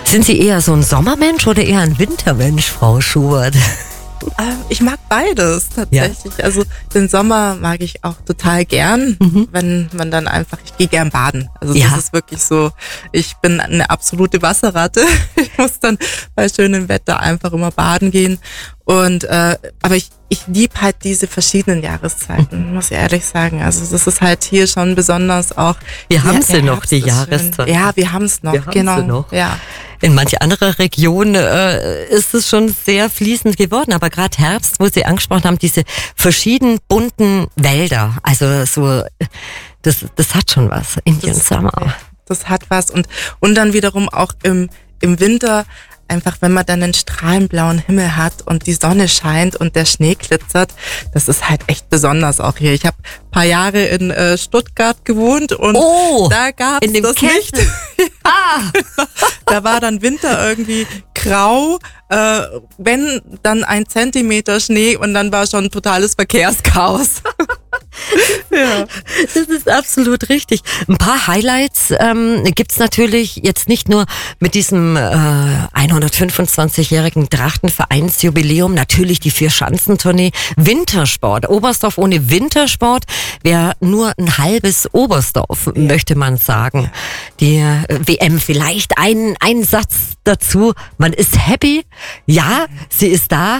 Sind Sie eher so ein Sommermensch oder eher ein Wintermensch, Frau Schubert? Ich mag beides tatsächlich. Ja. Also den Sommer mag ich auch total gern, wenn man dann einfach, ich gehe gern baden. Also das ist wirklich so, ich bin eine absolute Wasserratte. Ich muss dann bei schönem Wetter einfach immer baden gehen. Und aber ich liebe halt diese verschiedenen Jahreszeiten, muss ich ehrlich sagen. Also das ist halt hier schon besonders auch. Wir haben sie noch, die Jahreszeiten. Ja, wir haben es noch, genau. Ja. In manche andere Regionen ist es schon sehr fließend geworden, aber gerade Herbst, wo Sie angesprochen haben, diese verschiedenen bunten Wälder, also so, das hat schon was, Indian Summer. Das hat was und dann wiederum auch im Winter, einfach wenn man dann einen strahlenblauen Himmel hat und die Sonne scheint und der Schnee glitzert, das ist halt echt besonders auch hier. Ich habe ein paar Jahre in Stuttgart gewohnt und da gab es das nicht. Da war dann Winter irgendwie grau, wenn dann 1 Zentimeter Schnee und dann war schon totales Verkehrschaos. Ja, das ist absolut richtig. Ein paar Highlights gibt's natürlich jetzt nicht nur mit diesem 125-jährigen Trachtenvereinsjubiläum, natürlich die 4-Schanzentournee, Wintersport. Oberstdorf ohne Wintersport wäre nur ein halbes Oberstdorf, möchte man sagen. Die WM, vielleicht ein Satz dazu, man ist happy, ja, sie ist da.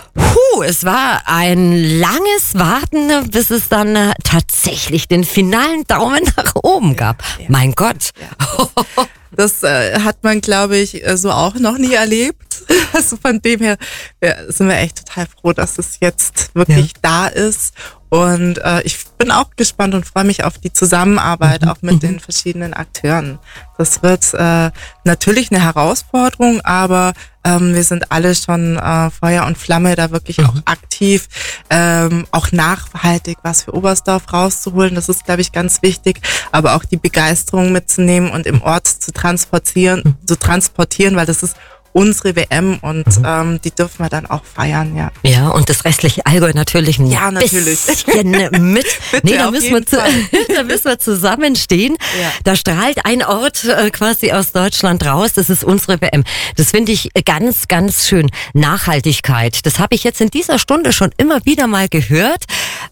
Es war ein langes Warten, bis es dann tatsächlich den finalen Daumen nach oben gab. Ja. Mein Gott. Ja. Das hat man, glaube ich, so auch noch nie erlebt. Also von dem her sind wir echt total froh, dass es jetzt wirklich da ist. Und ich bin auch gespannt und freue mich auf die Zusammenarbeit auch mit den verschiedenen Akteuren. Das wird natürlich eine Herausforderung, aber wir sind alle schon Feuer und Flamme, da wirklich auch aktiv, auch nachhaltig was für Oberstdorf rauszuholen. Das ist, glaube ich, ganz wichtig, aber auch die Begeisterung mitzunehmen und im Ort zu transportieren, weil das ist unsere WM und die dürfen wir dann auch feiern, ja. Ja, und das restliche Allgäu natürlich ein bisschen mit. Nee, da müssen wir zusammenstehen. Ja. Da strahlt ein Ort quasi aus Deutschland raus, das ist unsere WM. Das finde ich ganz, ganz schön. Nachhaltigkeit, das habe ich jetzt in dieser Stunde schon immer wieder mal gehört.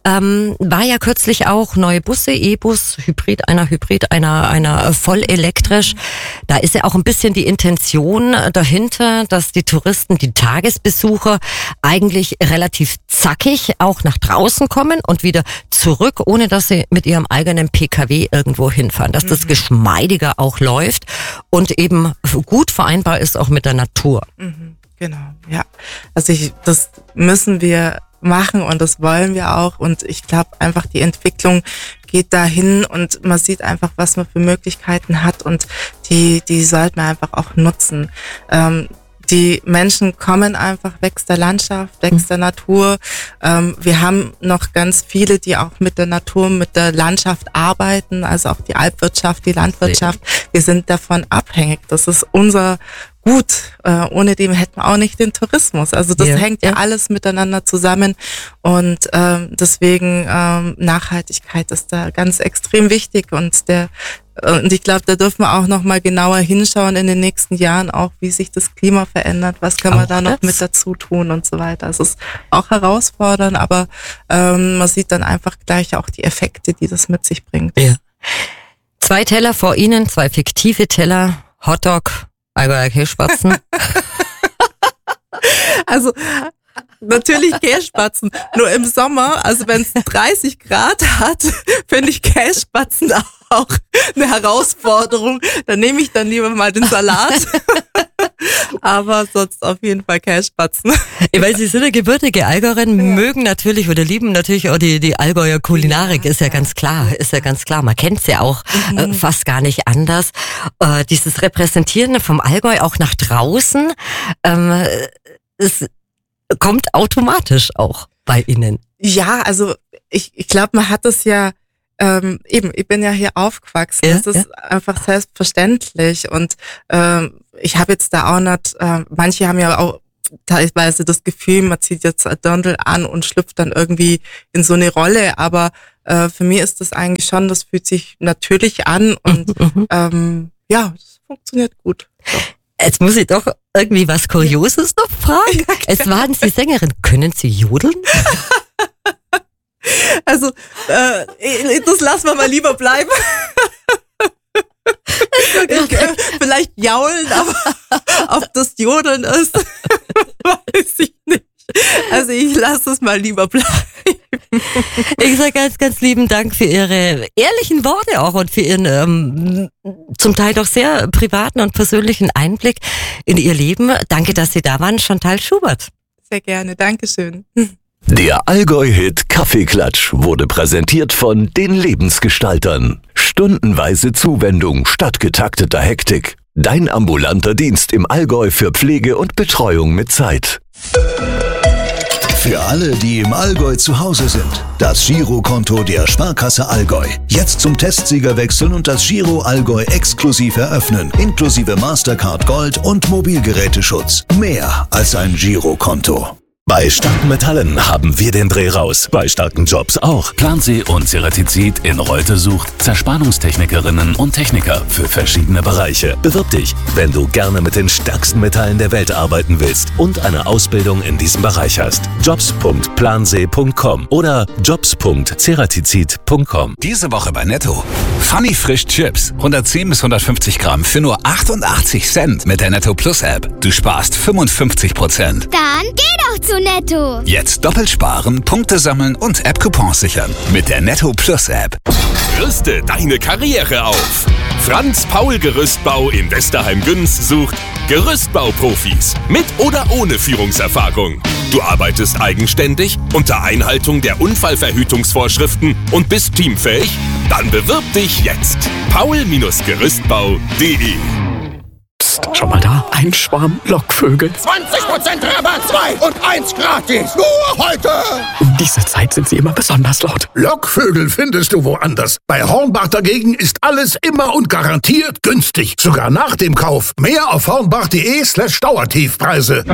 War ja kürzlich auch neue Busse, E-Bus, Hybrid, einer voll elektrisch. Da ist ja auch ein bisschen die Intention dahinter, dass die Touristen, die Tagesbesucher eigentlich relativ zackig auch nach draußen kommen und wieder zurück, ohne dass sie mit ihrem eigenen PKW irgendwo hinfahren. Dass das geschmeidiger auch läuft und eben gut vereinbar ist auch mit der Natur. Genau, ja. Also das müssen wir machen und das wollen wir auch und ich glaube einfach die Entwicklung geht dahin und man sieht einfach, was man für Möglichkeiten hat und die sollte man einfach auch nutzen. Die Menschen kommen einfach weg der Landschaft, weg der Natur. Wir haben noch ganz viele, die auch mit der Natur, mit der Landschaft arbeiten, also auch die Alpwirtschaft, die Landwirtschaft. Wir sind davon abhängig. Das ist unser Gut. Ohne dem hätten wir auch nicht den Tourismus. Also das hängt ja alles miteinander zusammen und deswegen Nachhaltigkeit ist da ganz extrem wichtig und ich glaube, da dürfen wir auch noch mal genauer hinschauen in den nächsten Jahren auch, wie sich das Klima verändert, was kann man da noch mit dazu tun und so weiter. Es ist auch herausfordernd, aber man sieht dann einfach gleich auch die Effekte, die das mit sich bringt. Ja. 2 Teller vor Ihnen, 2 fiktive Teller, Hotdog, Allgäuer Kässpatzen. Also natürlich Kässpatzen, nur im Sommer, also wenn es 30 Grad hat, finde ich Kässpatzen auch eine Herausforderung. Dann nehme ich dann lieber mal den Salat. Aber sonst auf jeden Fall Kässpatzen. Weil Sie sind eine gebürtige Allgäuerin, mögen natürlich oder lieben natürlich auch die Allgäuer Kulinarik, ist ja ganz klar. Man kennt's ja auch fast gar nicht anders. Dieses Repräsentieren vom Allgäu auch nach draußen, es kommt automatisch auch bei Ihnen. Ja, also ich glaube, man hat es ja ich bin ja hier aufgewachsen, das ist einfach selbstverständlich und ich habe jetzt da auch nicht, manche haben ja auch teilweise das Gefühl, man zieht jetzt ein Dirndl an und schlüpft dann irgendwie in so eine Rolle, aber für mich ist das eigentlich schon, das fühlt sich natürlich an und das funktioniert gut. So. Jetzt muss ich doch irgendwie was Kurioses noch fragen. Ja, es waren Sie Sängerin. Können Sie jodeln? Also, das lassen wir mal lieber bleiben. Vielleicht jaulen, aber ob das Jodeln ist, weiß ich nicht. Also ich lasse es mal lieber bleiben. Ich sage ganz, ganz lieben Dank für Ihre ehrlichen Worte auch und für Ihren zum Teil doch sehr privaten und persönlichen Einblick in Ihr Leben. Danke, dass Sie da waren, Chantal Schubert. Sehr gerne, Dankeschön. Der Allgäu-Hit Kaffeeklatsch wurde präsentiert von den Lebensgestaltern. Stundenweise Zuwendung statt getakteter Hektik. Dein ambulanter Dienst im Allgäu für Pflege und Betreuung mit Zeit. Für alle, die im Allgäu zu Hause sind, das Girokonto der Sparkasse Allgäu. Jetzt zum Testsieger wechseln und das Giro Allgäu exklusiv eröffnen, inklusive Mastercard Gold und Mobilgeräteschutz. Mehr als ein Girokonto. Bei starken Metallen haben wir den Dreh raus. Bei starken Jobs auch. Plansee und Ceratizid in Reute sucht Zerspannungstechnikerinnen und Techniker für verschiedene Bereiche. Bewirb dich, wenn du gerne mit den stärksten Metallen der Welt arbeiten willst und eine Ausbildung in diesem Bereich hast. jobs.plansee.com oder jobs.ceratizid.com. Diese Woche bei Netto. Funny Frisch Chips. 110 bis 150 Gramm für nur 88 Cent mit der Netto Plus App. Du sparst 55%. Dann geh doch zu Netto. Jetzt doppelt sparen, Punkte sammeln und App-Coupons sichern. Mit der Netto Plus App. Rüste deine Karriere auf. Franz Paul Gerüstbau in Westerheim-Güns sucht Gerüstbauprofis mit oder ohne Führungserfahrung. Du arbeitest eigenständig unter Einhaltung der Unfallverhütungsvorschriften und bist teamfähig? Dann bewirb dich jetzt. paul-gerüstbau.de. Schau mal da, ein Schwarm Lockvögel. 20% Rabatt, 2 und 1 gratis. Nur heute. Um diese Zeit sind sie immer besonders laut. Lockvögel findest du woanders. Bei Hornbach dagegen ist alles immer und garantiert günstig. Sogar nach dem Kauf. Mehr auf hornbach.de/Dauertiefpreise.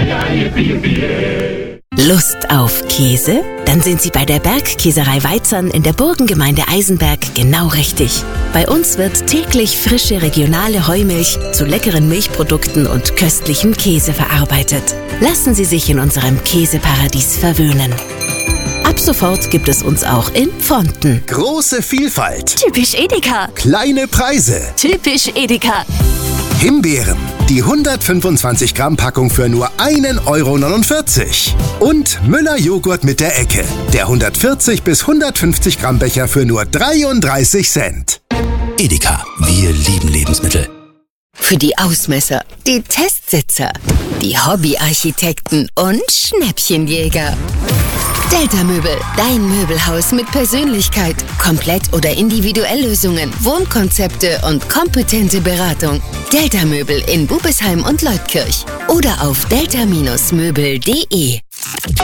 Lust auf Käse? Dann sind Sie bei der Bergkäserei Weizern in der Burgengemeinde Eisenberg genau richtig. Bei uns wird täglich frische regionale Heumilch zu leckeren Milchprodukten und köstlichem Käse verarbeitet. Lassen Sie sich in unserem Käseparadies verwöhnen. Ab sofort gibt es uns auch in Pfonten. Große Vielfalt. Typisch Edeka. Kleine Preise. Typisch Edeka. Himbeeren. Die 125 Gramm Packung für nur 1,49 €. Und Müller Joghurt mit der Ecke. Der 140 bis 150 Gramm Becher für nur 33 Cent. Edeka. Wir lieben Lebensmittel. Für die Ausmesser, die Testsitzer, die Hobbyarchitekten und Schnäppchenjäger. Delta Möbel, dein Möbelhaus mit Persönlichkeit, komplett oder individuell Lösungen, Wohnkonzepte und kompetente Beratung. Delta Möbel in Bubesheim und Leutkirch oder auf delta-möbel.de.